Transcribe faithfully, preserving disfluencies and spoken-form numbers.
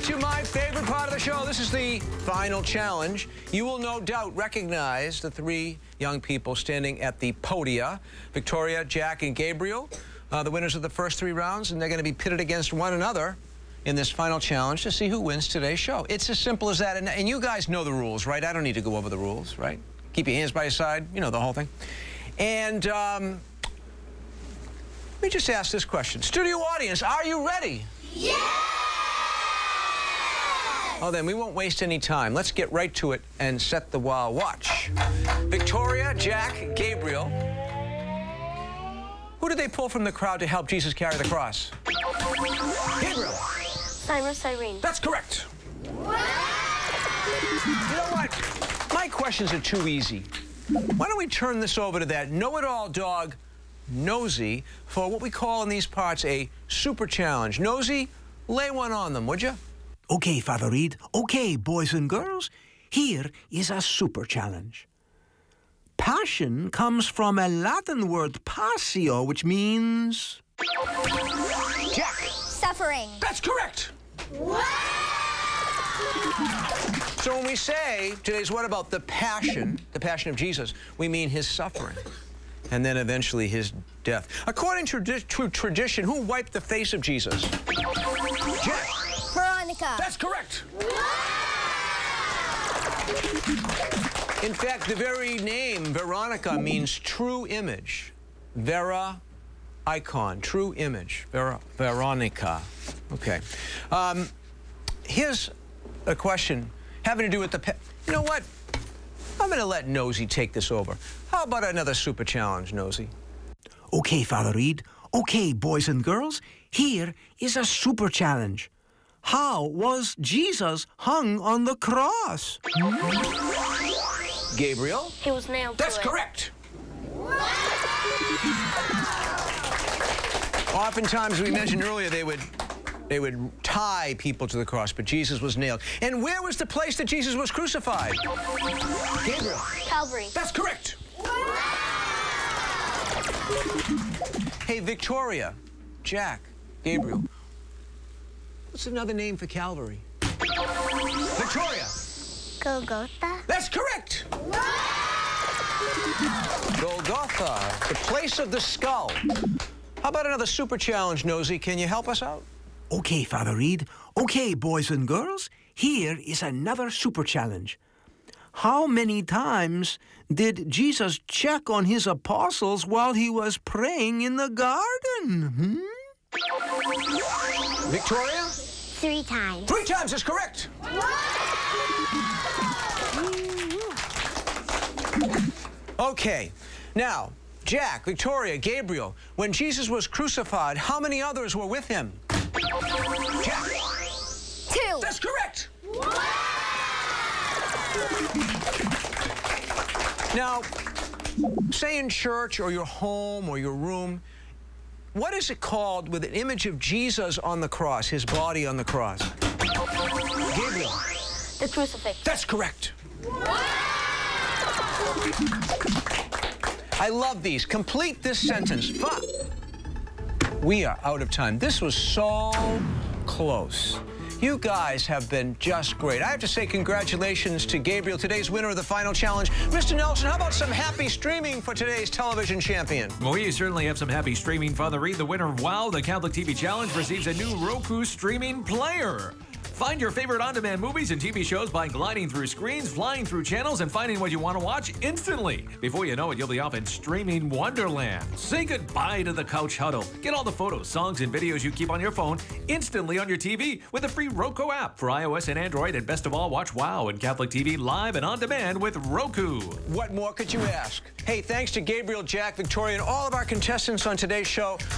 to my favorite part of the show. This is the final challenge. You will no doubt recognize the three young people standing at the podia. Victoria, Jack, and Gabriel, uh, the winners of the first three rounds, and they're going to be pitted against one another in this final challenge to see who wins today's show. It's as simple as that. And, and you guys know the rules, right? I don't need to go over the rules, right? Keep your hands by your side. You know the whole thing. And um, let me just ask this question. Studio audience, are you ready? Yeah! Oh, then we won't waste any time. Let's get right to it and set the wow. Watch. Victoria, Jack, Gabriel. Who did they pull from the crowd to help Jesus carry the cross? Gabriel. Simon Cyrene. That's correct. You know what? My questions are too easy. Why don't we turn this over to that know-it-all dog, Nosy, for what we call in these parts a super challenge. Nosy, lay one on them, would you? Okay, Father Reed. Okay, boys and girls. Here is a super challenge. Passion comes from a Latin word passio, which means... Jack. Suffering. That's correct. So when we say today's what about the passion, the passion of Jesus, we mean his suffering and then eventually his death. According to, to tradition, who wiped the face of Jesus? Jack. Veronica. That's correct. In fact, the very name Veronica means true image. Vera icon, true image. Vera, Veronica. Okay. Um, here's a question having to do with the... Pe you know what? I'm going to let Nosy take this over. How about another super challenge, Nosy? Okay, Father Reed. Okay, boys and girls. Here is a super challenge. How was Jesus hung on the cross? Gabriel? He was nailed That's to it. correct. Oftentimes, we mentioned earlier, they would they would tie people to the cross, but Jesus was nailed. And where was the place that Jesus was crucified? Gabriel. Calvary. That's correct. Hey, Victoria, Jack, Gabriel. What's another name for Calvary? Victoria. Golgotha. That's correct. Golgotha, the place of the skull. How about another super challenge, Nosy? Can you help us out? Okay, Father Reed. Okay, boys and girls. Here is another super challenge. How many times did Jesus check on his apostles while he was praying in the garden? Hmm? Victoria? Three times. Three times is correct. Okay, now, Jack, Victoria, Gabriel, when Jesus was crucified, how many others were with him? Jack. Two. That's correct. Now, say in church or your home or your room, what is it called with an image of Jesus on the cross, his body on the cross? Gabriel. The crucifix. That's correct. I love these. Complete this sentence. But we are out of time. This was so close. You guys have been just great. I have to say congratulations to Gabriel, today's winner of the final challenge. Mister Nelson, how about some happy streaming for today's television champion? Well, we certainly have some happy streaming. Father Reed, the winner of WOW, the Catholic T V Challenge, receives a new Roku streaming player. Find your favorite on-demand movies and T V shows by gliding through screens, flying through channels, and finding what you want to watch instantly. Before you know it, you'll be off in streaming wonderland. Say goodbye to the couch huddle. Get all the photos, songs, and videos you keep on your phone instantly on your T V with the free Roku app for iOS and Android. And best of all, watch WOW and Catholic T V live and on demand with Roku. What more could you ask? Hey, thanks to Gabriel, Jack, Victoria, and all of our contestants on today's show.